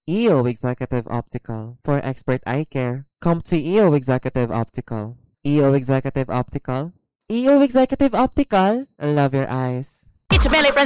EO Executive Optical. For expert eye care, come to EO Executive Optical. EO Executive Optical. EO Executive Optical. Love your eyes. It's Belly Friends